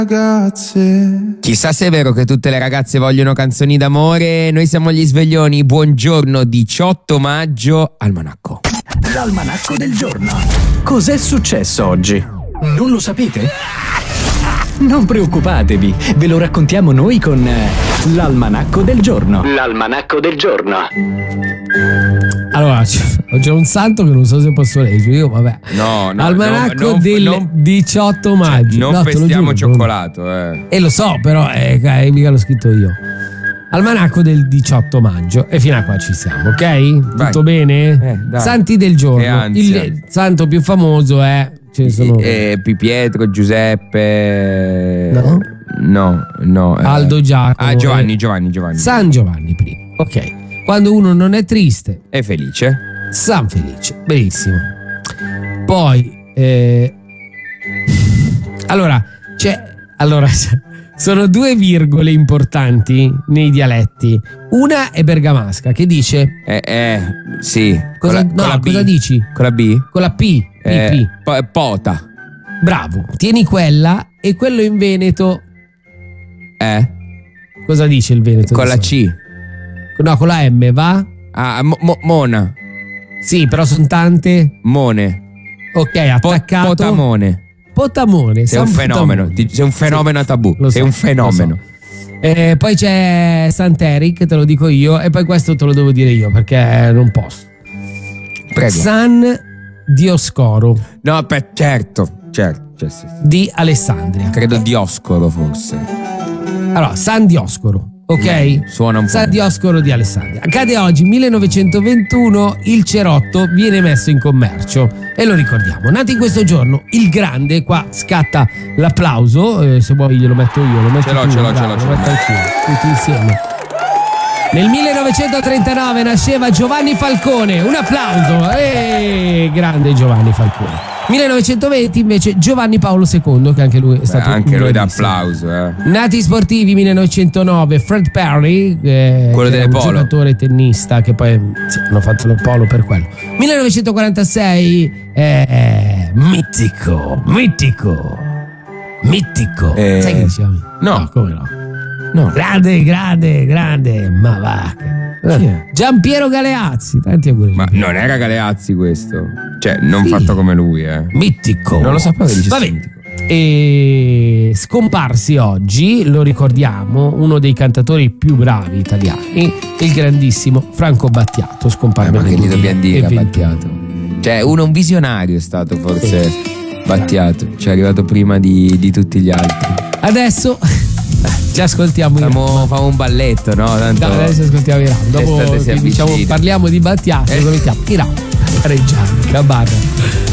ragazze. Chissà se è vero che tutte le ragazze vogliono canzoni d'amore. Noi siamo gli Sveglioni. Buongiorno, 18 maggio, Almanacco. L'almanacco del giorno. Cos'è successo oggi? Non lo sapete? Non preoccupatevi, ve lo raccontiamo noi con l'almanacco del giorno. L'almanacco del giorno. Allora, c'è un santo che non so se posso leggere. Io, vabbè. No, Almanacco del 18 maggio. Non No, te lo festiamo giuro, cioccolato, lo so, però mica l'ho scritto io. Almanacco del 18 maggio. E fino a qua ci siamo, ok? Vai. Tutto bene? Dai. Santi del Che giorno. ansia. Il santo più famoso è... Ce ne sono... Pietro, Giuseppe. No. Ah, Aldo, Giacomo. Giovanni. San Giovanni prima. Ok. Quando uno non è triste, È felice. San Felice. Benissimo. Poi allora sono due virgole importanti nei dialetti. Una è bergamasca che dice Sì. cosa, Con la B. cosa dici? Con la B? Con la P. Pota. Bravo. Tieni quella e quello in Veneto. Cosa dice il Veneto? Con la C. No, con la M, va? Ah, Mona. Sì, però sono tante. Mone. Ok, attaccato. Potamone. Potamone. Sei un San fenomeno. Potamone. Sei un fenomeno a tabù. Lo so, Sei un fenomeno. lo so. Poi c'è Sant'Eric, te lo dico io. E poi questo te lo devo dire io perché non posso. Prego. San Dioscoro No, certo. Sì. di Alessandria. Credo Dioscoro forse. Allora, San Dioscoro. Ok? Suona un po'. San Dioscoro di Alessandria. Accade oggi, 1921, il cerotto viene messo in commercio e lo ricordiamo. Nato in questo giorno, il grande, qua scatta l'applauso, se vuoi glielo metto io, lo metto Ce l'ho, tu, ce l'ho, dai, ce l'ho, lo ce l'ho. metto anch'io, tutti insieme. Nel 1939 nasceva Giovanni Falcone, un applauso, grande Giovanni Falcone. 1920 invece Giovanni Paolo II, che anche lui è stato Anche lui da grandissimo. applauso. Nati sportivi 1909 Fred Perry, Quello che delle è un polo. giocatore tennista che poi hanno fatto lo polo per quello. 1946 mitico. Sai che diceva? No. Come no? No. Grande, ma va. Chi è? Giampiero Galeazzi, tanti auguri. Ma non era Galeazzi questo? Cioè, non Sì. fatto come lui, Mitico. Non lo sapevo che dicesse Vabbè. mitico. E scomparsi oggi, lo ricordiamo, uno dei cantatori più bravi italiani, il grandissimo Franco Battiato, scomparve Ma che nel gli dobbiamo dire a 2021. Battiato? Cioè, un visionario è stato forse Battiato. Ci è arrivato prima di tutti gli altri. Adesso ci ascoltiamo in Facciamo un balletto, no? Tanto adesso ascoltiamo i round. Dopo l'estate si che, diciamo, avvicina. parliamo di Battiato, cominciamo i round. Reggiano, Cabarra.